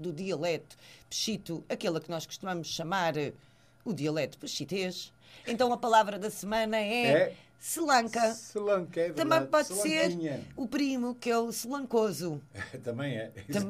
do dialeto pechito, aquele que nós costumamos chamar o dialeto pechitês. Então a palavra da semana é selanca. Selanca, é verdade. Também pode Selanquinha. ser o primo, que é o selancoso. Também é. Também